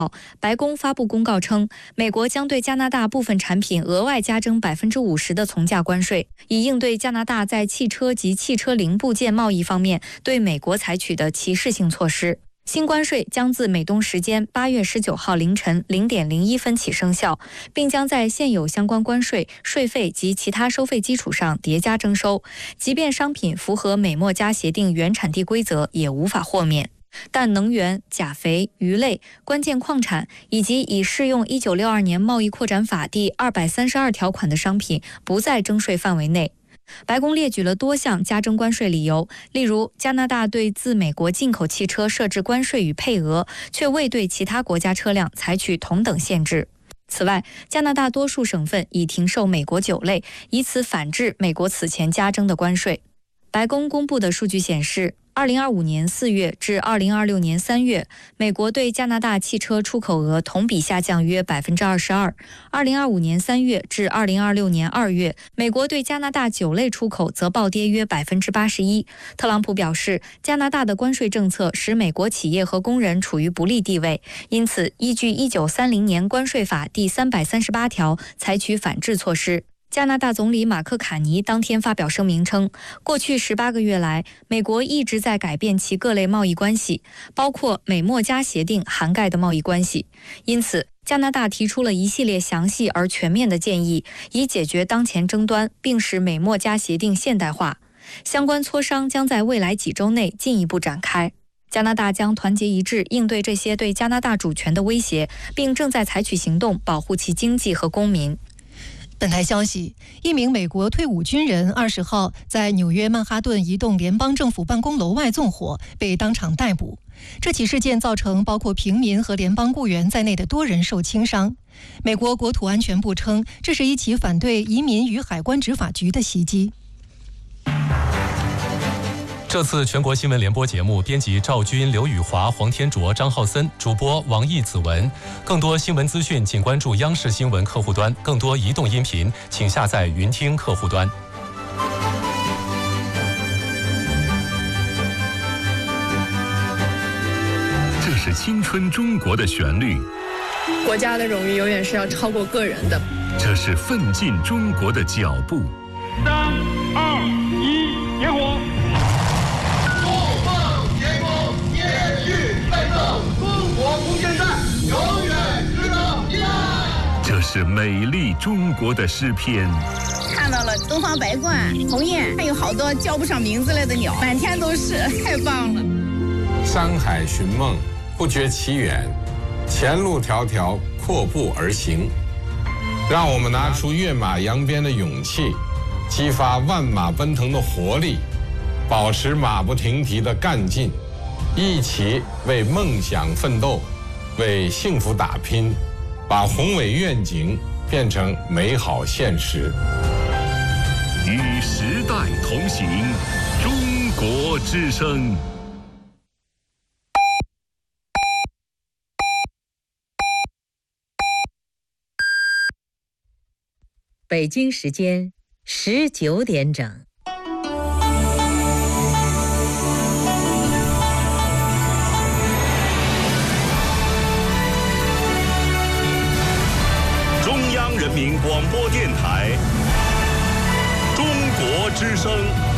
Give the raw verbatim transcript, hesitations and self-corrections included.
白宫发布公告称，美国将对加拿大部分产品额外加征百分之五十的从价关税，以应对加拿大在汽车及汽车零部件贸易方面对美国采取的歧视性措施。新关税将自美东时间八月十九号凌晨零点零一分起生效，并将在现有相关关税、税费及其他收费基础上叠加征收，即便商品符合美墨加协定原产地规则，也无法豁免。但能源、钾肥、鱼类、关键矿产以及已适用一九六二年贸易扩展法第二百三十二条款的商品不在征税范围内。白宫列举了多项加征关税理由，例如加拿大对自美国进口汽车设置关税与配额，却未对其他国家车辆采取同等限制。此外，加拿大多数省份已停售美国酒类，以此反制美国此前加征的关税。白宫公布的数据显示，二零二五年四月至二零二六年三月，美国对加拿大汽车出口额同比下降约百分之二十二。二零二五年三月至二零二六年二月，美国对加拿大酒类出口则暴跌约百分之八十一。特朗普表示，加拿大的关税政策使美国企业和工人处于不利地位，因此依据一九三零年关税法第三百三十八条采取反制措施。加拿大总理马克卡尼当天发表声明称，过去十八个月来，美国一直在改变其各类贸易关系，包括美墨加协定涵盖的贸易关系。因此，加拿大提出了一系列详细而全面的建议，以解决当前争端，并使美墨加协定现代化。相关磋商将在未来几周内进一步展开。加拿大将团结一致应对这些对加拿大主权的威胁，并正在采取行动保护其经济和公民。 本台消息，一名美国退伍军人二十号在纽约曼哈顿一栋联邦政府办公楼外纵火，被当场逮捕。这起事件造成包括平民和联邦雇员在内的多人受轻伤。美国国土安全部称，这是一起反对移民与海关执法局的袭击。 这次全国新闻联播节目编辑赵军、刘宇华、黄天卓、张浩森，主播王毅、子文。更多新闻资讯，请关注央视新闻客户端；更多移动音频，请下载云听客户端。 这是青春中国的旋律， 国家的荣誉永远是要超过个人的。 这是奋进中国的脚步。 三二一，点火！ 这是美丽中国的诗篇。 看到了东方白鹳、鸿雁，还有好多叫不上名字来的鸟，满天都是，太棒了。 山海寻梦，不觉其远，前路迢迢，阔步而行。让我们拿出跃马扬鞭的勇气，激发万马奔腾的活力，保持马不停蹄的干劲，一起为梦想奋斗，为幸福打拼，把宏伟愿景变成美好现实。 与时代同行，中国之声。 北京时间十九点整。 中央人民广播电台，中国之声。